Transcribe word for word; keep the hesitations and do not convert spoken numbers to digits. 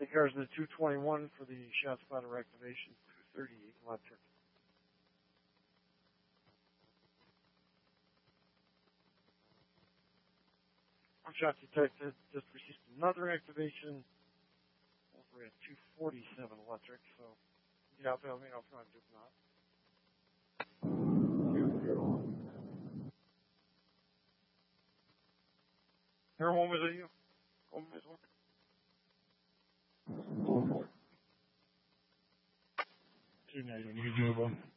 The cars in the two twenty-one for the shot spotter activation, two thirty-eight electric. Shot detected, just received another activation over at two forty-seven electric, so yeah, tell me if I'm doing not. Here, home is it you? Home is one. Two ninety, you can do it.